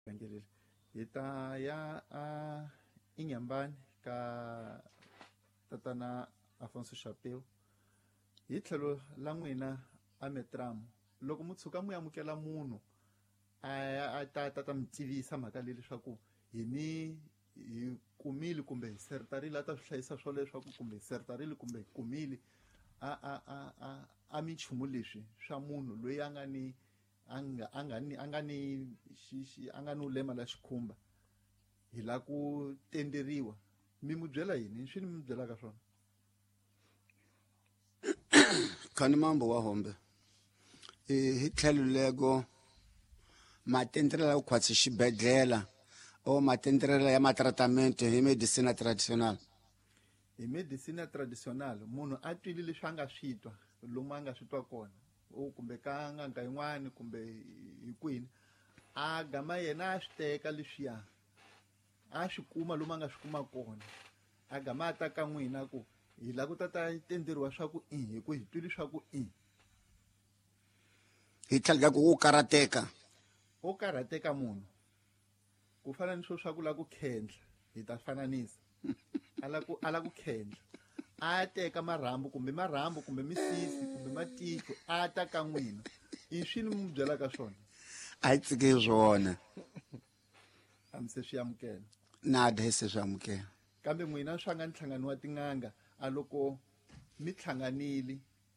Bengelile ita ya Inyambani ka tatana Afonso Chapeu hi tlhelo la n'wina a Metramu loko mu tshuka mu amukela munhu a ta mi tivisa mhaka leyi leswaku hi kumile kumbe hi sertarile a ta swi hlayisa swo leswaku kumbe hi sertarile kumbe hi kumile a minchumu leswi swa munhu loyi a nga ni ulema la xikhumba hi la ku tenderiwa mi mu byela yini swi mi byelaka swona khani mambo wa hombe hi tlhelo lego matendrela ku khwatsi xibedlela o matendrela ya matratamento hi medicina traditional munhu a twile leswi a nga switwa lomu a nga switwa kona kumbe ka nganga yin'wana kumbe hi kwini a gama yena a swi teka leswiya a swi kuma lomu a nga swi kuma kona a gama a ta ka n'wina ku hi la ku ta tenderiwa swa ku hi ku hi twile swa ku hi tlhela ku u karhateka munhu ku fana ni swa ku la ku khendla hi ta fananisa a la ku khendla a teka marhambu kumbe misisi kumbe matihlo a ta ka n'wina i swi ni mu byelaka swona a yi tsike swona a mi se swi amukela nada hi se swi amukela kambe n'wina swa nga ntlhangano wa tin'anga a loko mi hlanganile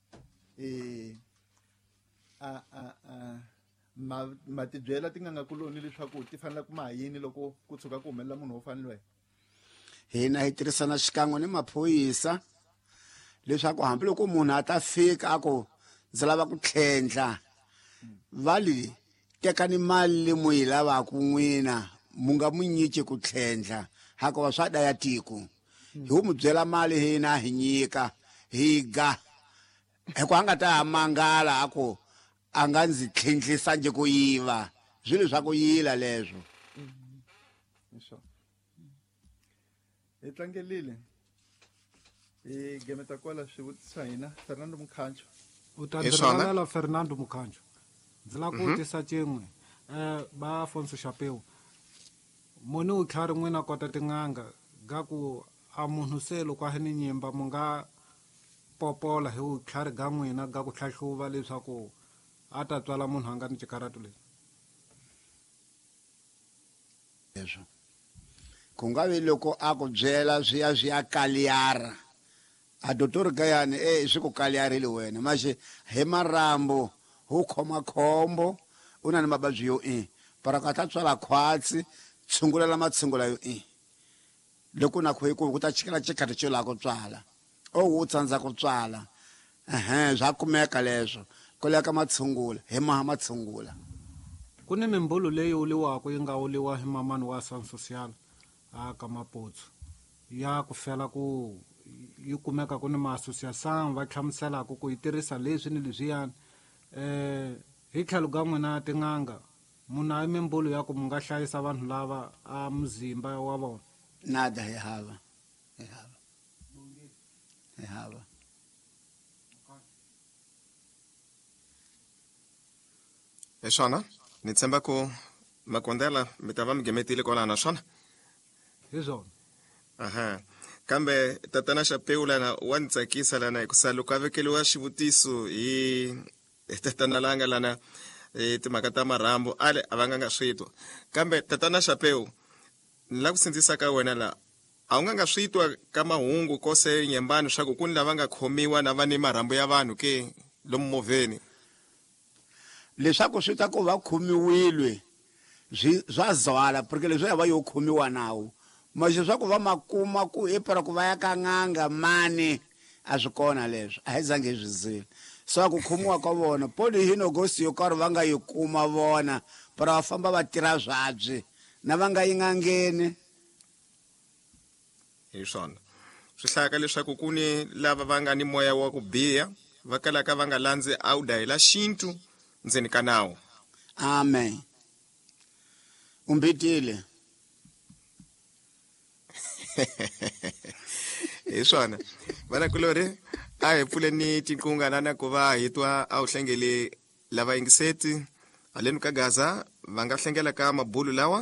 ma tibyela tin'anga kuloni leswaku ti fanele ku ma yini loko ku tshuka ku humelela munhu wo fanele hina hi tirhisana xikan'we ni maphoyisa leswaku hambi loko munhu a ta fika a ku ndzi lava ku tlhendla vali tekani mali leyi mu yi lavaka n'wina mu nga mu nyiki ku tlhendla hakuva swa daya tiko hi wu mu byela mali hina hi nyika hi ga hikuva a nga ta mangala a ku a nga ndzi tlhendlisa nje ku yiva zwilo swa ku yila leswo hi tlangelile hi gemeta kwala swivutiso hina Fernando Mukhancho utadirala Fernando Mukhancho ndzi la ku tisa cingwe ba Afonso Chapeu moni u tlhari n'wina kota tin'anga ga ku a munhu se loko a hi ni nyimba mu nga popola hi u tlhari ga n'wina ga ku tlhahluva leswaku a ta tswala munhu a nga ni cikaratu leswi leswo ku nga vi loko a ku byela swi ya kaliyara a dotori Gayani swi ku kaliyarile wena maxe hi marambo hu khoma khombo u na ni mababyi yo para ka ta tswala khwatsi tshungulela matshungula yo loko na ku ta chikela chikati cho la ku tswala u tsandza ku tswala bya kumeka leswo ku leka matshungula hi matshungula ku ni mimbulu leyi uliwaka yi nga uliwa hi mamani wa San Social ka Maputsu ya ku fela ku yi kumeka ku ni ma-association va hlamuselaka ku yi tirhisa leswi ni leswiyani hi tlhelo ga n'wina tin'anga munhu a mimbulu ya ku mu nga hlayisa vanhu lava a muzimba wa vona nada hi hava swona ni tshemba ku makondela mi ta va mi gemetile kwalana swona hi swona kambe tatana Chapeu lana wa ni tsakisa lana hi ku sa loko a vekeliwa xivutiso hi tatana langa lana timhaka ta marhambu a va nga switwa kambe tatana Chapeu ni la ku sindzisa ka wena la a wu nga switwa ka mahungu kose Nyembani swa ku ni lava nga khomiwa na va ni marhambu ya vanhu ke lomu moveni leswaku swi ta ku va khomiwilwe swa zwala porque leswi ya va yo khomiwa nawu maxe swa ku va makuma ku para ku va ya ka n'anga mani a swi kona leswo a hi zange hi swi zile so ku khomiwa ka vona poli hi nogosi yo karhi va nga yi kuma vona para va famba va tirha swabye na va nga yi ngangeni hi swona swi hlayaka leswaku ku ni lava va nga ni moya wa ku biha va kalaka va nga landzi a wu dayila xintu ndzeni ka nawu amen umbitile hi swona vana kulori a hi pfuleni tinkunga na ku va hi twa a wu hlengele lava yingiseti haleni ka Gaza va nga hlengela ka mabulu lawa